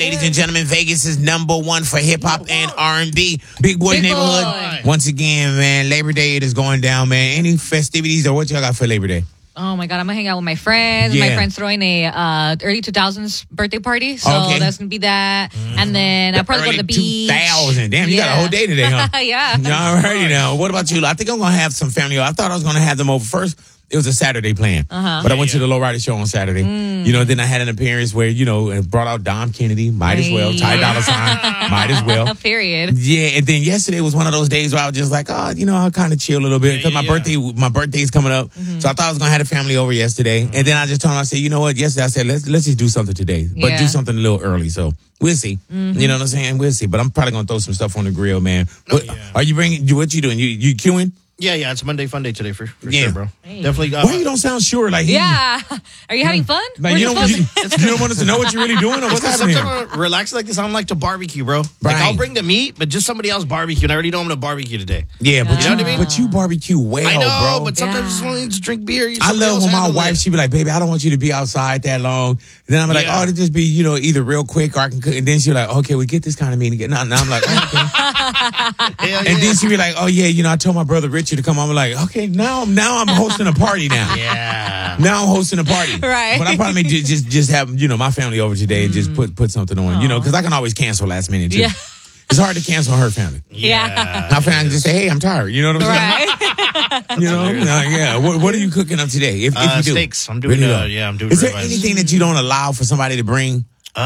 Ladies and gentlemen, Vegas is #1 for hip hop and R&B. Big Boy Big Neighborhood. Boy. Once again, man, Labor Day it is going down, man. Any festivities or what y'all got for Labor Day? Oh my God, I'm gonna hang out with my friends. Yeah. My friend's throwing a early 2000s birthday party, so Okay. that's gonna be that. And then I'll probably go to the beach. 2000. Damn, you got a whole day today, huh? Yeah. All righty now. What about you? I think I'm gonna have some family. I thought I was gonna have them over first. It was a Saturday plan, but I went to the Lowrider show on Saturday. You know, then I had an appearance where it brought out Dom Kennedy. Might as well. Ty Dolla $ign. Might as well. Period. Yeah, and then yesterday was one of those days where I was just like, I'll kind of chill a little bit because my birthday's coming up. So I thought I was gonna have the family over yesterday, and then I just told him, I said, you know what? Yesterday I said let's just do something today, but do something a little early. So we'll see. You know what I'm saying? We'll see. But I'm probably gonna throw some stuff on the grill, man. Are you bringing? What you doing? You queuing? Yeah, it's Monday Fun Day today for sure, bro. Hey. Definitely. Why you don't sound sure? Like Yeah. Are you having fun? Like We're you don't want us to know what you're really doing or what's happening? Sometimes relax like this. I don't like to barbecue, bro. Like Right. I'll bring the meat, but just somebody else barbecue. And I already know I'm gonna barbecue today. Yeah, but You know what I mean? But you barbecue well, I know, bro. but sometimes I just want to drink beer. I love when my wife, she be like, baby, I don't want you to be outside that long. And then I'm like, it'll just be, either real quick or I can cook. And then she be like, okay, we get this kind of meat. Now I'm like, okay. And then she be like, oh yeah, I told my brother Richard to come. I'm like, okay, now I'm hosting a party now. Yeah. Now I'm hosting a party. Right. But I probably may just have, my family over today and just put something on, because I can always cancel last minute too. Yeah. It's hard to cancel her family. Yeah. My family just say, hey, I'm tired. You know what I'm saying? Right. Yeah. What are you cooking up today? If you do. Steaks. I'm doing. Really I'm doing. Is there ribeyes. anything that you don't allow for somebody to bring?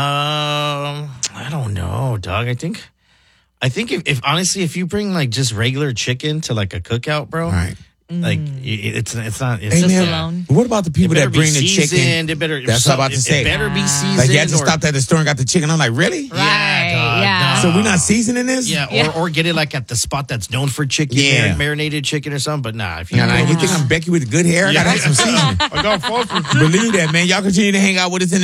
I don't know, dog. I think if honestly, if you bring like just regular chicken to like a cookout, bro, Right. like it's not. It's Hey, just man, alone. What about the people that bring the chicken? It better. That's what I'm about to say. It better be seasoned. Like you had to or- stop at the store and got the chicken. I'm like, really? Right. dog, Yeah. So we're not seasoning this? Yeah, or get it like at the spot that's known for chicken, Yeah. marinated chicken or something. But nah, if you You think I'm Becky with good hair? I gotta have some seasoning. I got phosphorus. Believe that, man. Y'all continue to hang out with us in